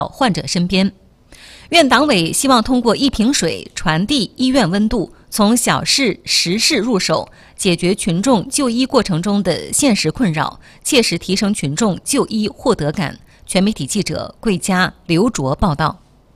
患者身边。院党委希望通过一瓶水传递医院温度，从小事实事入手，解决群众就医过程中的现实困扰，切实提升群众就医获得感。全媒体记者桂佳、刘卓报道。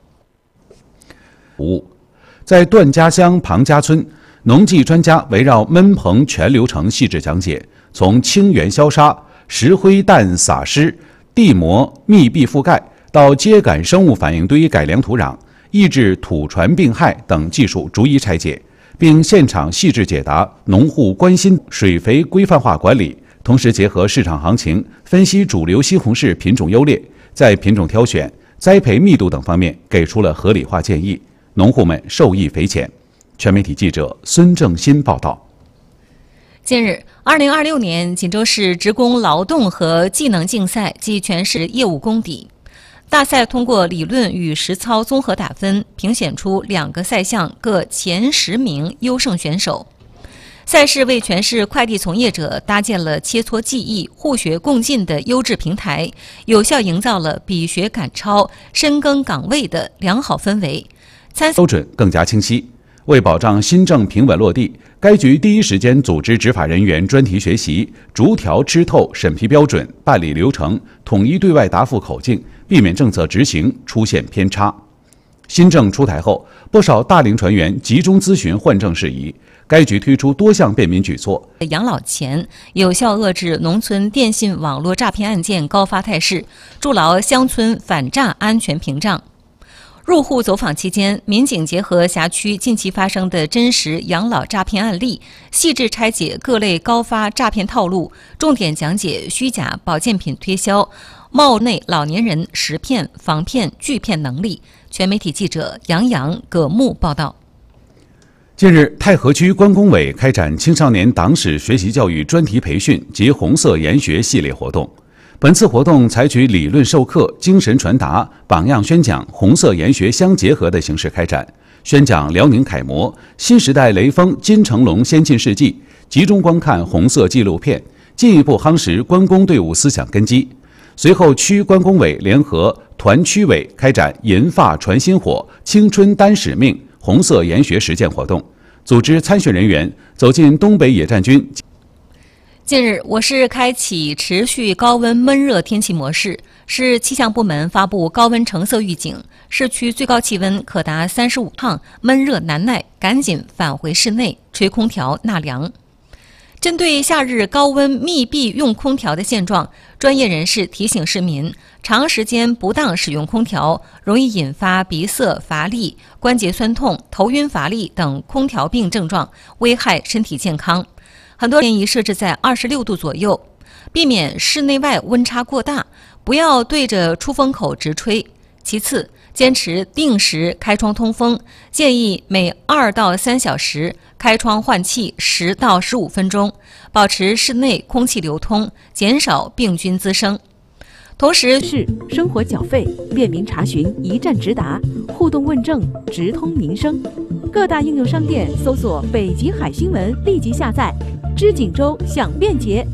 在段家乡庞家村，农技专家围绕焖棚全流程细致讲解，从清源消杀、石灰氮撒施、地膜密闭覆盖到秸秆生物反应堆改良土壤、抑制土传病害等技术逐一拆解，并现场细致解答农户关心水肥规范化管理，同时结合市场行情，分析主流西红柿品种优劣，在品种挑选、栽培密度等方面给出了合理化建议，农户们受益匪浅。全媒体记者孙正新报道。 近日，2026年锦州市职工劳动和技能竞赛暨全市业务公抵。大赛通过理论与实操综合打分，评选出2个赛项各前10名优胜选手。赛事为全市快递从业者搭建了切磋技艺、互学共进的优质平台，有效营造了比学赶超、深耕岗位的良好氛围。 标准更加清晰。为保障新政平稳落地，该局第一时间组织执法人员专题学习，逐条吃透审批标准、办理流程，统一对外答复口径，避免政策执行出现偏差。新政出台后，不少大龄船员集中咨询换证事宜，该局推出多项便民举措。 养老钱有效遏制农村电信网络诈骗案件高发态势，筑牢乡村反诈安全屏障。入户走访期间，民警结合辖区近期发生的真实养老诈骗案例，细致拆解各类高发诈骗套路，重点讲解虚假保健品推销、冒内老年人实骗、防骗拒骗能力。全媒体记者杨洋、葛木报道。 近日，太和区关工委开展青少年党史学习教育专题培训及红色研学系列活动。本次活动采取理论授课、精神传达、榜样宣讲、红色研学相结合的形式开展，宣讲辽宁楷模、新时代雷锋、金成龙先进事迹，集中观看红色纪录片，进一步夯实关工队伍思想根基。随后，区关工委联合团区委开展银发传薪火、青春担使命红色研学实践活动，组织参选人员走进东北野战军。 近日，我市开启持续高温闷热天气模式，市气象部门发布高温橙色预警，市区最高气温可达35度，闷热难耐，赶紧返回室内吹空调纳凉。针对夏日高温密闭用空调的现状，专业人士提醒市民，长时间不当使用空调容易引发鼻塞、乏力、关节酸痛、头晕乏力等空调病症状，危害身体健康。很多建议设置在26度左右，避免室内外温差过大，不要对着出风口直吹。其次，坚持定时开窗通风，建议每2到3小时开窗换气10到15分钟，保持室内空气流通，减少病菌滋生。同时， 生活缴费、便民查询一站直达，互动问政直通民生。各大应用商店搜索“北极海新闻”，立即下载。知锦州享便捷。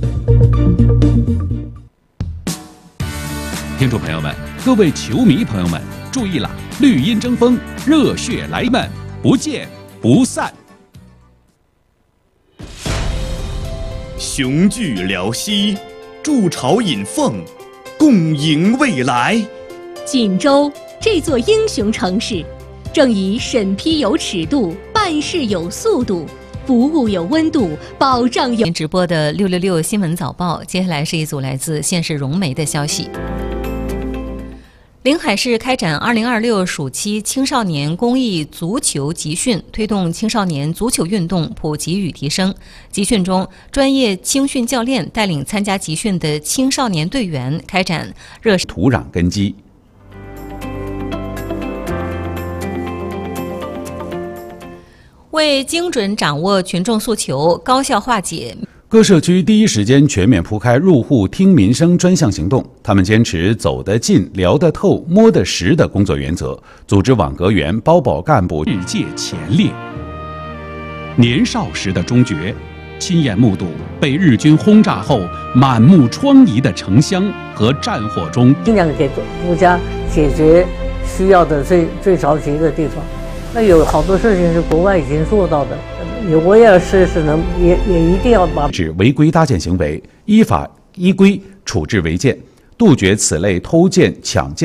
听众朋友们，各位球迷朋友们，注意了！绿茵争锋，热血来们，不见不散。 雄踞辽西，筑巢引凤，共迎未来。 锦州这座英雄城市，正以审批有尺度、办事有速度、服务有温度、保障有。 直播的666新闻早报，接下来是一组来自县市融媒的消息。临海市开展2026暑期青少年公益足球集训，推动青少年足球运动普及与提升。集训中，专业青训教练带领参加集训的青少年队员开展热身土壤根基。 为精准掌握群众诉求，高效化解。 各社区第一时间全面铺开入户听民生专项行动，他们坚持走得近、聊得透、摸得实的工作原则，组织网格员、包保干部世界前列。年少时的中学， 亲眼目睹被日军轰炸后满目疮痍的城乡和战火中， 尽量给国家解决需要的最着急的地方。那有好多事情是国外已经做到的，我也一定要把指违规搭建行为，依法依规处置违建，杜绝此类偷建、抢建。